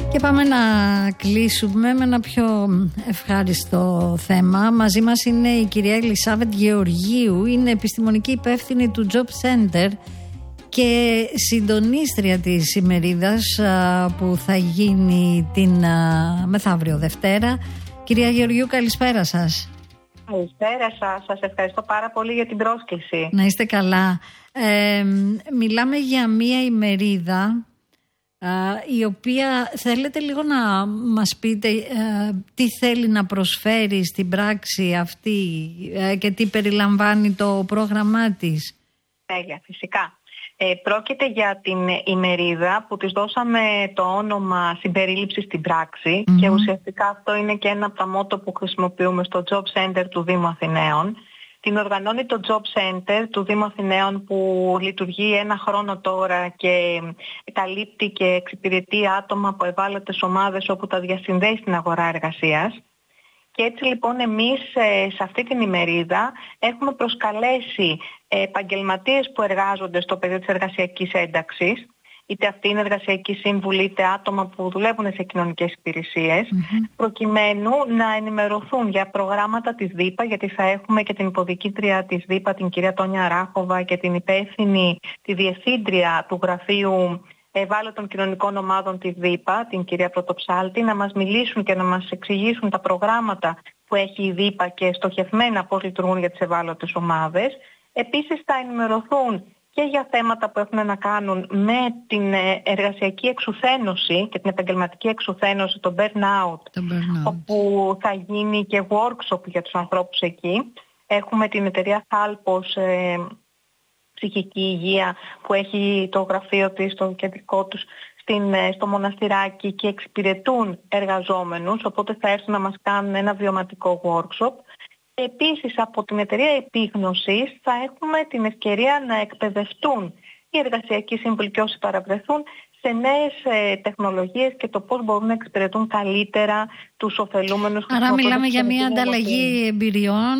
Και πάμε να κλείσουμε με ένα πιο ευχάριστο θέμα. Μαζί μας είναι η κυρία Ελισάβετ Γεωργίου, είναι επιστημονική υπεύθυνη του Job Center και συντονίστρια της ημερίδας που θα γίνει την μεθαύριο Δευτέρα. Κυρία Γεωργίου, καλησπέρα σας. Καλησπέρα σας. Σας ευχαριστώ πάρα πολύ για την πρόσκληση. Να είστε καλά. Μιλάμε για μία ημερίδα η οποία θέλετε λίγο να μας πείτε τι θέλει να προσφέρει στην πράξη αυτή και τι περιλαμβάνει το πρόγραμμά της. Τέλεια, φυσικά. Πρόκειται για την ημερίδα που της δώσαμε το όνομα συμπερίληψη στην πράξη και ουσιαστικά αυτό είναι και ένα από τα μότο που χρησιμοποιούμε στο Job Center του Δήμου Αθηναίων. Την οργανώνει το Job Center του Δήμου Αθηναίων που λειτουργεί ένα χρόνο τώρα και καλύπτει και εξυπηρετεί άτομα από ευάλωτες ομάδες όπου τα διασυνδέει στην αγορά εργασίας. Και έτσι λοιπόν εμείς σε αυτή την ημερίδα έχουμε προσκαλέσει επαγγελματίες που εργάζονται στο πεδίο της εργασιακής ένταξης, είτε αυτοί είναι εργασιακοί σύμβουλοι, είτε άτομα που δουλεύουν σε κοινωνικές υπηρεσίες, προκειμένου να ενημερωθούν για προγράμματα της ΔΥΠΑ, γιατί θα έχουμε και την υποδικήτρια της ΔΥΠΑ, την κυρία Τόνια Ράχοβα, και την υπεύθυνη, τη διευθύντρια του Γραφείου Ευάλωτων Κοινωνικών Ομάδων της ΔΥΠΑ, την κυρία Πρωτοψάλτη, να μας μιλήσουν και να μας εξηγήσουν τα προγράμματα που έχει η ΔΥΠΑ και στοχευμένα πώς λειτουργούν για τις ευάλωτες ομάδες. Επίσης θα ενημερωθούν και για θέματα που έχουν να κάνουν με την εργασιακή εξουθένωση και την επαγγελματική εξουθένωση, το burnout, όπου θα γίνει και workshop για τους ανθρώπους εκεί. Έχουμε την εταιρεία Θάλπος Ψυχική Υγεία που έχει το γραφείο της, το κεντρικό τους στο Μοναστηράκι και εξυπηρετούν εργαζόμενους, οπότε θα έρθουν να μας κάνουν ένα βιωματικό workshop. Επίσης από την εταιρεία Επίγνωσης θα έχουμε την ευκαιρία να εκπαιδευτούν οι εργασιακοί σύμβουλοι και όσοι παραβρεθούν σε νέες τεχνολογίες και το πώς μπορούν να εξυπηρετούν καλύτερα τους ωφελούμενους. Άρα μιλάμε για μια ανταλλαγή εμπειριών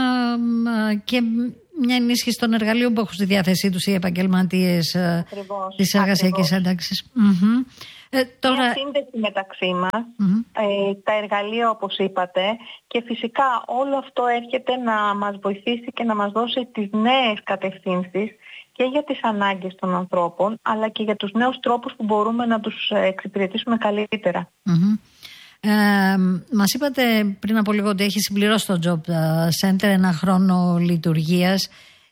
και μια ενίσχυση των εργαλείων που έχουν στη διάθεσή τους οι επαγγελματίες της εργασιακής ένταξης. Τώρα... Μια σύνδεση μεταξύ μας, τα εργαλεία όπως είπατε, και φυσικά όλο αυτό έρχεται να μας βοηθήσει και να μας δώσει τις νέες κατευθύνσεις και για τις ανάγκες των ανθρώπων, αλλά και για τους νέους τρόπους που μπορούμε να τους εξυπηρετήσουμε καλύτερα. Μας είπατε πριν από λίγο ότι έχει συμπληρώσει το Job Center ένα χρόνο λειτουργίας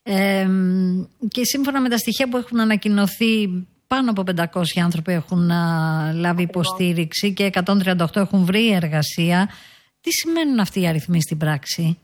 και σύμφωνα με τα στοιχεία που έχουν ανακοινωθεί, πάνω από 500 άνθρωποι έχουν λάβει υποστήριξη και 138 έχουν βρει εργασία. Τι σημαίνουν αυτοί οι αριθμοί στην πράξη?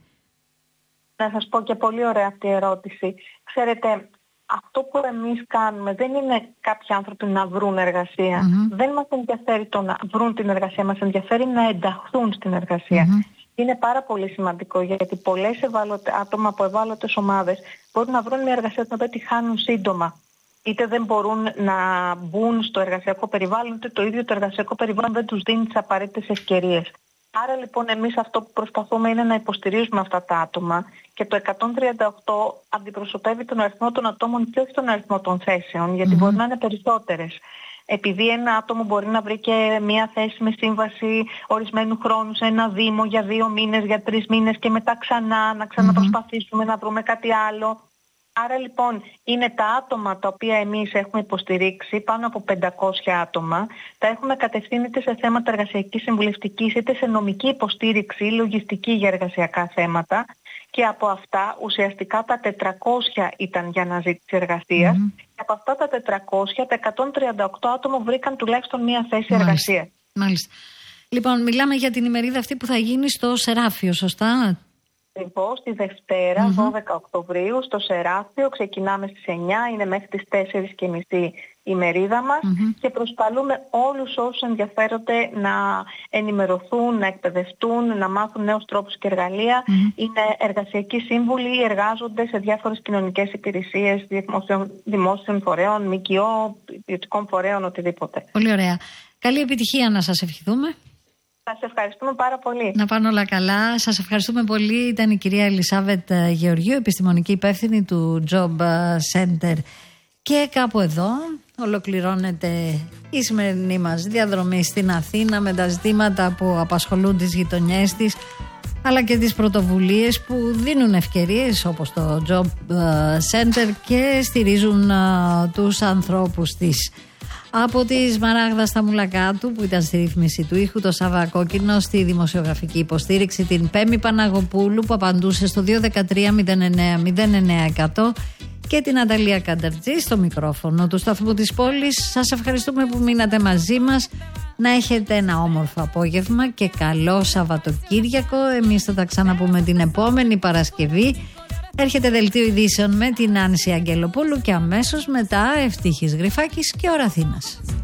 Να σας πω και πολύ ωραία αυτή η ερώτηση. Ξέρετε, αυτό που εμείς κάνουμε δεν είναι κάποιοι άνθρωποι να βρουν εργασία. Δεν μας ενδιαφέρει το να βρουν την εργασία, μας ενδιαφέρει να ενταχθούν στην εργασία. Είναι πάρα πολύ σημαντικό γιατί πολλές άτομα από ευάλωτες ομάδες μπορούν να βρουν μια εργασία την οποία τη χάνουν σύντομα. Είτε δεν μπορούν να μπουν στο εργασιακό περιβάλλον, είτε το ίδιο το εργασιακό περιβάλλον δεν τους δίνει τις απαραίτητες ευκαιρίες. Άρα λοιπόν εμείς αυτό που προσπαθούμε είναι να υποστηρίζουμε αυτά τα άτομα και το 138 αντιπροσωπεύει τον αριθμό των ατόμων και όχι τον αριθμό των θέσεων, γιατί μπορεί να είναι περισσότερες. Επειδή ένα άτομο μπορεί να βρει και μία θέση με σύμβαση ορισμένου χρόνου σε ένα δήμο για 2 μήνες, για 3 μήνες και μετά να ξαναπροσπαθήσουμε να βρούμε κάτι άλλο. Άρα λοιπόν είναι τα άτομα τα οποία εμείς έχουμε υποστηρίξει, πάνω από 500 άτομα, τα έχουμε κατευθύνει είτε σε θέματα εργασιακής συμβουλευτικής, είτε σε νομική υποστήριξη ή λογιστική για εργασιακά θέματα, και από αυτά ουσιαστικά τα 400 ήταν για αναζήτηση εργασίας και από αυτά τα 400, τα 138 άτομα βρήκαν τουλάχιστον μία θέση εργασίας. Μάλιστα. Λοιπόν, μιλάμε για την ημερίδα αυτή που θα γίνει στο Σεράφιο, σωστά? Λοιπόν, τη Δευτέρα, 12 Οκτωβρίου, στο Σεράφιο, ξεκινάμε στις 9, είναι μέχρι τις 4:30 η μερίδα μας και προσκαλούμε όλους όσους ενδιαφέρονται να ενημερωθούν, να εκπαιδευτούν, να μάθουν νέους τρόπους και εργαλεία. Είναι εργασιακοί σύμβουλοι, εργάζονται σε διάφορες κοινωνικές υπηρεσίες, δημόσιων φορέων, ΜΚΟ, ιδιωτικών φορέων, οτιδήποτε. Πολύ ωραία. Καλή επιτυχία να σας ευχηθούμε. Σας ευχαριστούμε πάρα πολύ. Να πάνε όλα καλά. Σας ευχαριστούμε πολύ. Ήταν η κυρία Ελισάβετ Γεωργίου, επιστημονική υπεύθυνη του Job Center. Και κάπου εδώ ολοκληρώνεται η σημερινή μας διαδρομή στην Αθήνα με τα ζητήματα που απασχολούν τις γειτονιές της, αλλά και τις πρωτοβουλίες που δίνουν ευκαιρίες όπως το Job Center και στηρίζουν τους ανθρώπους της. Από τη Σμαράγδα στα Μουλακάτου που ήταν στη ρύθμιση του ήχου, το Σάβα Κόκκινο στη δημοσιογραφική υποστήριξη, την Πέμη Παναγοπούλου που απαντούσε στο 213-09-09-100 και την Ανταλία Καντερτζή στο μικρόφωνο του σταθμού της πόλης. Σας ευχαριστούμε που μείνατε μαζί μας. Να έχετε ένα όμορφο απόγευμα και καλό Σαββατοκύριακο. Εμείς θα τα ξαναπούμε την επόμενη Παρασκευή. Έρχεται δελτίο ειδήσεων με την Άνση Αγγελοπούλου και αμέσως μετά Ευτύχης Γρυφάκης και Ώρα Αθήνας.